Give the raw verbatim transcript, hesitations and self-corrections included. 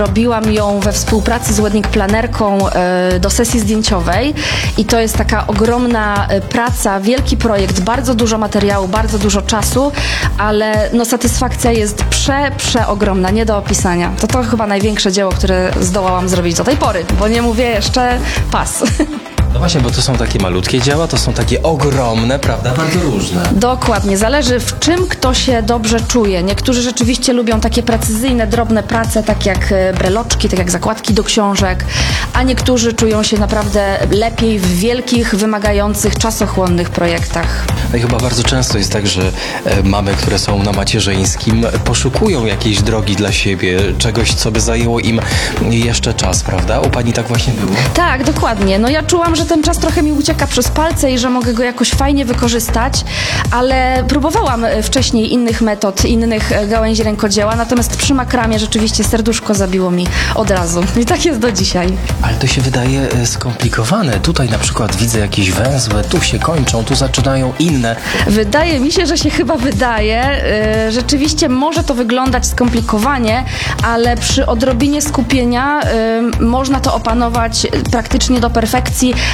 Robiłam ją we współpracy z wedding planerką e, do sesji zdjęciowej i to jest taka ogromna e, praca, wielki projekt, bardzo dużo materiału, bardzo dużo czasu, ale no satysfakcja jest prze, przeogromna, nie do opisania. To to chyba największe dzieło, które zdołałam zrobić do tej pory, bo nie mówię jeszcze pas. No właśnie, bo to są takie malutkie dzieła, to są takie ogromne, prawda? Bardzo różne. Dokładnie, zależy w czym kto się dobrze czuje. Niektórzy rzeczywiście lubią takie precyzyjne, drobne prace, tak jak e, breloczki, tak jak zakładki do książek, a niektórzy czują się naprawdę lepiej w wielkich, wymagających, czasochłonnych projektach. No i chyba bardzo często jest tak, że e, mamy, które są na macierzyńskim, poszukują jakiejś drogi dla siebie, czegoś, co by zajęło im jeszcze czas, prawda? U pani tak właśnie było? Tak, dokładnie. No ja czułam, że ten czas trochę mi ucieka przez palce i że mogę go jakoś fajnie wykorzystać, ale próbowałam wcześniej innych metod, innych gałęzi rękodzieła, natomiast przy makramie rzeczywiście serduszko zabiło mi od razu. I tak jest do dzisiaj. Ale to się wydaje e, skomplikowane. Tutaj na przykład widzę jakieś węzły, tu się kończą, tu zaczynają inne. Wydaje mi się, że się chyba wydaje. Yy, rzeczywiście może to wyglądać skomplikowanie, ale przy odrobinie skupienia yy, można to opanować praktycznie do perfekcji,